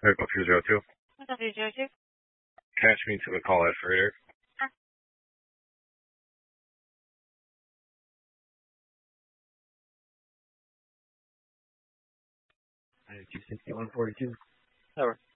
Medical 202. What's up, 202? Catch me to the call at Freighter. Sure. 926142. Over.